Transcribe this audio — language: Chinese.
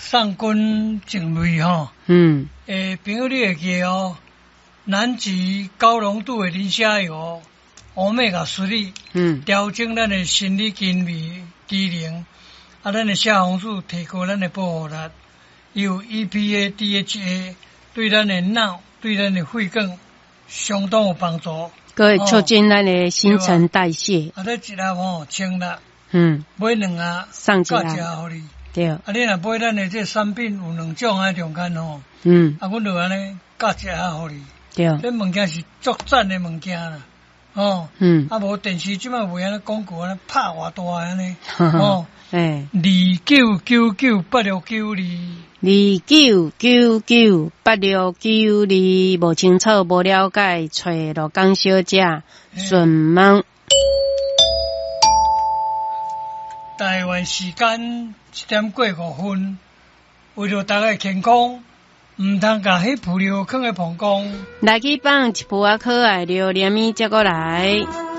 上军种类吼，朋友你会记哦，南极高浓度的磷虾油、欧米伽3，调整咱的生理机能，啊，咱的血红素提高咱的保护力，有 EPA、DHA， 对咱的脑、对咱的肺更相当有帮助。 可会促进咱的新陈代谢。 啊，你一盒吼清啦，买2盒， 送一盒互你。 对。 啊，你若买咱的这产品有2种啊，中间吼，啊，阮就安尼夹一盒互你。 对。 这物件是足赞的物件啦，啊，无电视即摆袂安尼广告安尼拍偌大安尼， 299982，无清楚无了解，找罗江小姐询问。 台湾时间1:05，为了大家健康，唔通甲迄葡萄放在膀胱。 来去放一壶可爱榴莲米接过来。